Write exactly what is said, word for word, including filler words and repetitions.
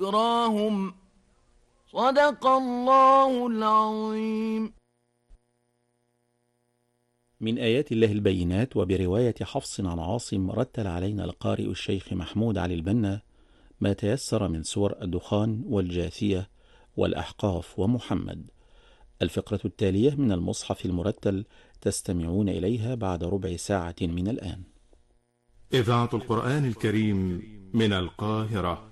ذكراهم صدق الله العظيم. من آيات الله البينات. وبرواية حفص عن عاصم رتل علينا القارئ الشيخ محمود علي البنا ما تيسر من سور الدخان والجاثية والأحقاف ومحمد. الفقرة التالية من المصحف المرتل تستمعون إليها بعد ربع ساعة من الآن. إذاعة القرآن الكريم من القاهرة.